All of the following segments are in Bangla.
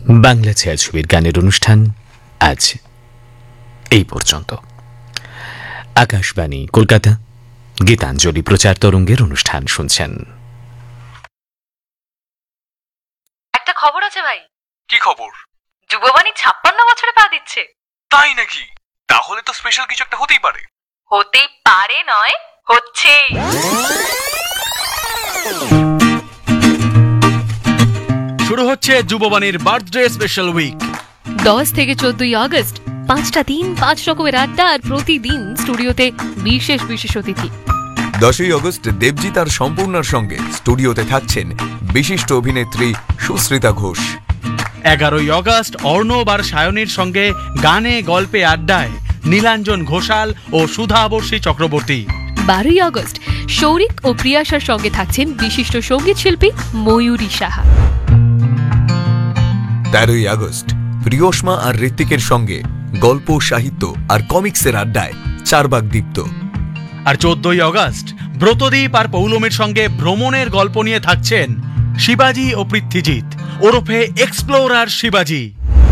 বাংলা ছায়াছবির গানের অনুষ্ঠান আজ এই পর্যন্ত। আকাশবাণী কলকাতা গীতাঞ্জলি প্রচার তরঙ্গের অনুষ্ঠান শুনছেন। একটা খবর আছে ভাই। কি খবর? যুববাণী 56 বছরে পা দিচ্ছে। তাই নাকি? তাহলে তো স্পেশাল কিছু একটা হতেই পারে। হতেই পারে নয়, হচ্ছে। শুরু হচ্ছে যুববাণীর বার্থডে স্পেশাল উইক। 10 থেকে 14 আগস্ট 5টা দিন 5 রকমের আড্ডা, আর প্রতিদিন স্টুডিওতে বিশেষ বিশেষ অতিথি। 10ই আগস্ট দেবজিৎ আর সম্পূর্ণার সঙ্গে স্টুডিওতে থাকছেন বিশিষ্ট অভিনেত্রী সুস্মিতা ঘোষ। 11ই আগস্ট অর্ণব আর সায়নীর সঙ্গে গানে গল্পে আড্ডায় নীলাঞ্জন ঘোষাল ও সুধাবর্ষী চক্রবর্তী। 12ই আগস্ট শৌরিক ও প্রিয়াশার সঙ্গে থাকছেন বিশিষ্ট সঙ্গীত শিল্পী ময়ূরী সাহা। 13ই আগস্ট প্রিয়সমা আর ঋত্বিকের সঙ্গে গল্প, সাহিত্য আর কমিক্সের আড্ডায় চারবাগ দীপ্ত। আর 14ই আগস্ট ব্রতদীপ আর পৌলমের সঙ্গে ভ্রমণের গল্প নিয়ে থাকছেন শিবাজি ও পৃথ্বীজিৎ ওরফে এক্সপ্লোরার শিবাজি।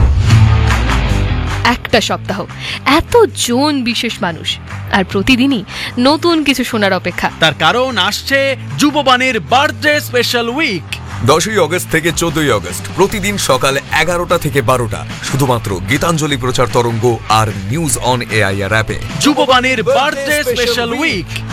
একটা সপ্তাহ, এতজন বিশেষ মানুষ, আর প্রতিদিনই নতুন কিছু শোনার অপেক্ষা। তার কারণ আসছে যুববাণীর বার্থডে স্পেশাল উইক। 10ই আগস্ট থেকে 14ই আগস্ট প্রতিদিন সকাল 11টা থেকে 12টা শুধুমাত্র গীতাঞ্জলি প্রচার তরঙ্গ আর নিউজ অন এআইআর অ্যাপে। যুববাণীর বার্থডে স্পেশাল উইক।